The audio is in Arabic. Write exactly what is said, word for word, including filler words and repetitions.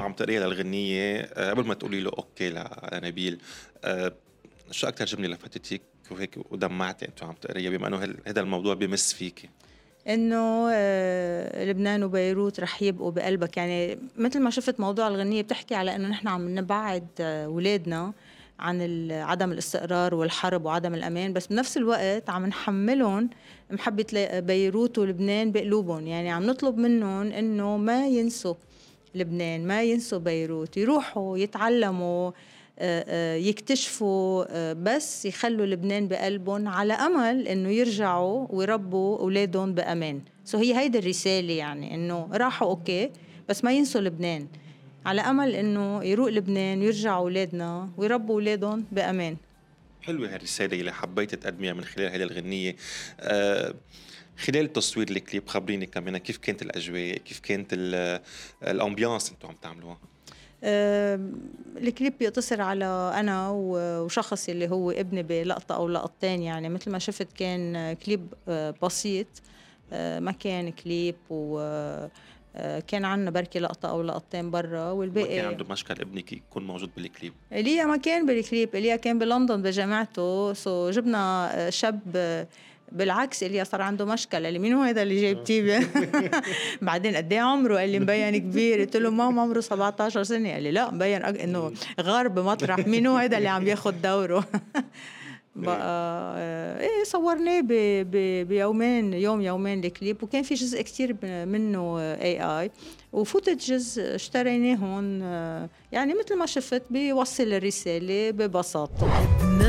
عم تقريها للغنية آه، قبل ما تقولي له أوكي لنبيل، آه، شو أكتر جملة لفتتك وهيك ودمعتي أنتوا عم تقريها بما إنه هال- هذا الموضوع بمس فيكي؟ إنه آه، لبنان وبيروت رح يبقوا بقلبك. يعني مثل ما شفت موضوع الغنية بتحكي على إنه نحن عم نبعد آه، أولادنا عن ال- عدم الاستقرار والحرب وعدم الأمان، بس بنفس الوقت عم نحملهم محبة ل- بيروت ولبنان بقلوبهم. يعني عم نطلب منهم إنه ما ينسوا لبنان، ما ينسوا بيروت، يروحوا يتعلموا آه، آه، يكتشفوا، آه، بس يخلوا لبنان بقلبهم على أمل إنه يرجعوا ويربوا أولادهم بأمان. سو هي هيدا الرسالة، يعني إنه راحوا أوكي بس ما ينسوا لبنان، على أمل إنه يروق لبنان ويرجعوا أولادنا ويربوا أولادهم بأمان. حلوة هالرسالة اللي حبيت تقدميها من خلال هذه الغنية. آه، خلال تصوير الكليب خبريني كمان كيف كانت الأجواء، كيف كانت ال- الأمبيانس أنتوا عم تعملوها؟ آم، الكليب بيقتصر على أنا و- وشخص اللي هو ابني بلقطة أو لقطتين. يعني مثل ما شفت كان كليب آه، بسيط، آه، ما كان كليب، وكان عنا بركي لقطة أو لقطتين برا ما كان والباقي. عنده مشكل ابنك يكون موجود بالكليب؟ إيليا ما كان بالكليب، إيليا كان بلندن بجامعته. سو جبنا آه، شاب آه، بالعكس إيليا صار عنده مشكلة. اللي مين هو هذا اللي جايب تيبي؟ بعدين قد ايه عمره؟ قال لي مبين كبير. قلت له ماما عمره سبعتاشر سنة. قال لي لا مبين أج... انه غرب مطرح. مين هو هذا اللي عم ياخد دوره؟ بقى إيه. آه، ايه صورناه ب... ب... بيومين، يوم يومين الكليب، وكان في جزء كتير ب- منه اي اي، وفوتجز اشتريناهم. آه، يعني مثل ما شفت بيوصل الرسالة ببساطة.